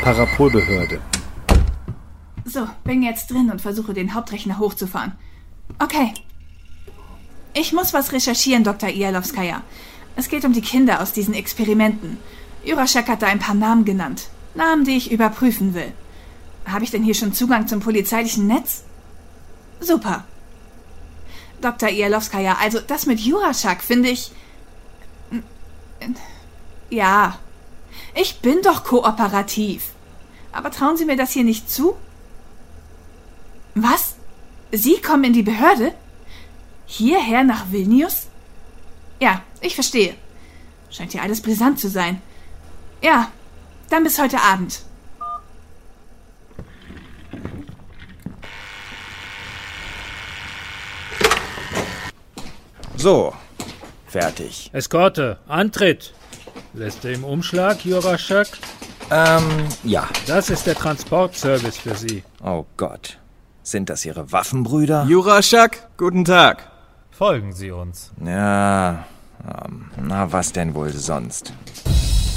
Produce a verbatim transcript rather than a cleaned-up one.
Parapolbehörde. So, bin jetzt drin und versuche, den Hauptrechner hochzufahren. Okay. Ich muss was recherchieren, Doktor Ialowskaja. Es geht um die Kinder aus diesen Experimenten. Juraschek hat da ein paar Namen genannt. Namen, die ich überprüfen will. Habe ich denn hier schon Zugang zum polizeilichen Netz? Super. Doktor Ialowskaja, also das mit Juraschek finde ich... Ja, ich bin doch kooperativ. Aber trauen Sie mir das hier nicht zu? Was? Sie kommen in die Behörde? Hierher nach Vilnius? Ja, ich verstehe. Scheint hier alles brisant zu sein. Ja, dann bis heute Abend. So, fertig. Eskorte, Antritt. Lässt im Umschlag, Juraschek? Ähm, ja. Das ist der Transportservice für Sie. Oh Gott. Sind das Ihre Waffenbrüder? Juraschek, guten Tag. Folgen Sie uns. Ja, ähm, na was denn wohl sonst?